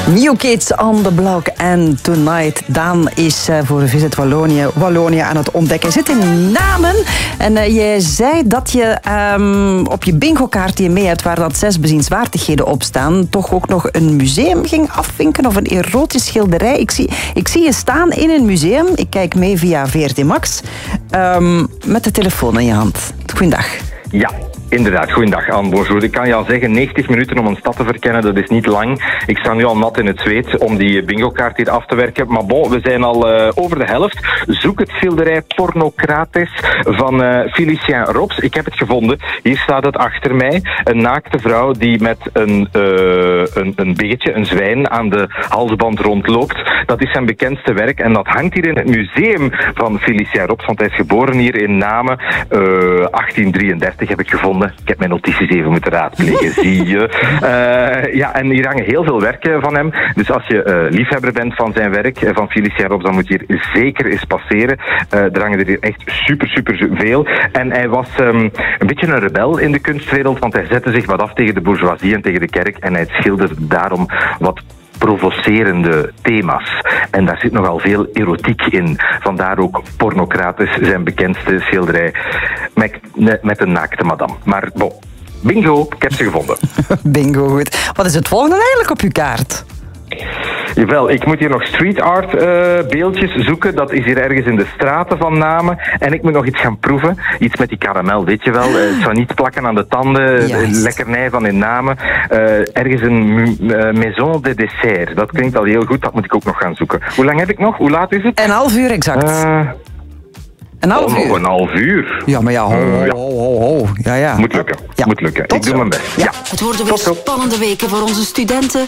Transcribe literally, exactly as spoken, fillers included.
New Kids on the Block en Tonight. Daan is uh, voor Visit Wallonië, Wallonië aan het ontdekken. Hij zit in Namen en uh, jij zei dat je um, op je bingo-kaart die je mee hebt, waar dat zes bezienswaardigheden op staan, toch ook nog een museum ging afvinken of een erotisch schilderij. Ik zie, ik zie je staan in een museum. Ik kijk mee via V R T Max um, met de telefoon in je hand. Goeiedag. Ja, inderdaad. Goeiedag, Anne. Bonjour. Ik kan je al zeggen, negentig minuten om een stad te verkennen, dat is niet lang. Ik sta nu al nat in het zweet om die bingo-kaart hier af te werken. Maar bon, we zijn al uh, over de helft. Zoek het schilderij Pornocrates van uh, Félicien Rops. Ik heb het gevonden. Hier staat het achter mij. Een naakte vrouw die met een, uh, een, een beetje, een zwijn, aan de halsband rondloopt. Dat is zijn bekendste werk en dat hangt hier in het museum van Félicien Rops, want hij is geboren hier in Namen. Uh, achttien drieëndertig heb ik gevonden. Ik heb mijn notities even moeten raadplegen, zie je. Uh, ja, en hier hangen heel veel werken van hem. Dus als je uh, liefhebber bent van zijn werk, uh, van Félicien Rops, dan moet je hier zeker eens passeren. Uh, er hangen er hier echt super, super veel. En hij was um, een beetje een rebel in de kunstwereld, want hij zette zich wat af tegen de bourgeoisie en tegen de kerk. En hij schilderde daarom wat provocerende thema's. En daar zit nogal veel erotiek in. Vandaar ook Pornocrates, zijn bekendste schilderij, met, met een naakte madame. Maar bon, bingo, ik heb ze gevonden. Bingo, goed. Wat is het volgende eigenlijk op uw kaart? Jawel, ik moet hier nog street art uh, beeldjes zoeken. Dat is hier ergens in de straten van Namen. En ik moet nog iets gaan proeven. Iets met die karamel, weet je wel. Uh, het zou niet plakken aan de tanden. De lekkernij van in Namen. Uh, ergens een uh, maison de dessert. Dat klinkt al heel goed. Dat moet ik ook nog gaan zoeken. Hoe lang heb ik nog? Hoe laat is het? Een half uur exact. Uh, Een half oh, uur? Een half uur. Ja, maar ja, ho, ho, ho, ho, ho. Ja, ja. Moet lukken. Ja. Moet lukken. Tot ik doe zo. mijn best. Ja. Het worden weer spannende weken voor onze studenten.